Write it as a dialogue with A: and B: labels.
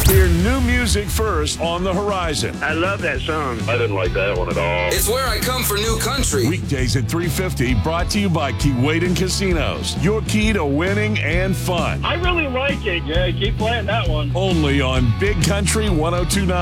A: Hear new music first on the horizon.
B: I love that song.
C: I didn't like that one at all.
D: It's where I come for new country.
A: Weekdays at 3:50, brought to you by Keewaydin Casinos. Your key to winning and fun.
B: I really like it. Yeah, keep playing that one.
A: Only on Big Country 102.9.